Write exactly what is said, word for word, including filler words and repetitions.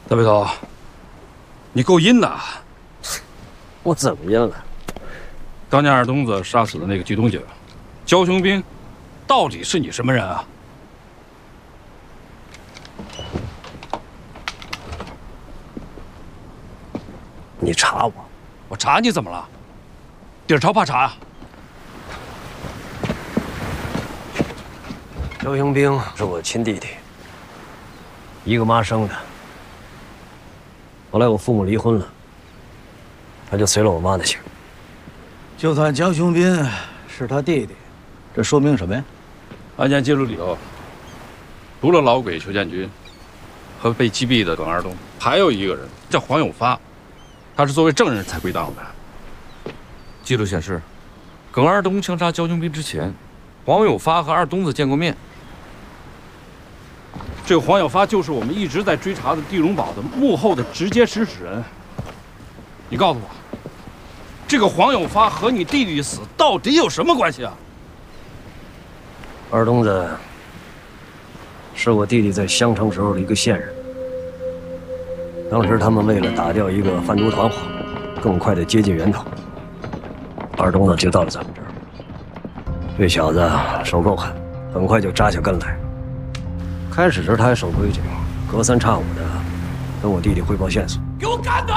大背头，你够阴的！ 我怎么样了？ 当年二东子杀死的那个季东家，焦雄兵，到底是你什么人啊？ 你查我？ 我查你怎么了？底儿朝怕查呀？ 焦雄兵是我亲弟弟，一个妈生的。后来我父母离婚了，他就随了我妈的姓。 就算焦雄斌是他弟弟，这说明什么呀？ 案件记录里头，除了老鬼裘建军和被击毙的耿二东，还有一个人叫黄永发，他是作为证人才归档的。 记录显示，耿二东枪杀焦雄兵之前，黄永发和二东子见过面。 这个黄永发就是我们一直在追查的地龙堡的幕后的直接指使人。你告诉我，这个黄永发和你弟弟死到底有什么关系啊？ 二东子是我弟弟在襄城时候的一个线人，当时他们为了打掉一个贩毒团伙，更快的接近源头，二东子就到了咱们这儿。这小子手够狠，很快就扎下根来。开始时他还守规矩，隔三差五的跟我弟弟汇报线索。 给我干他！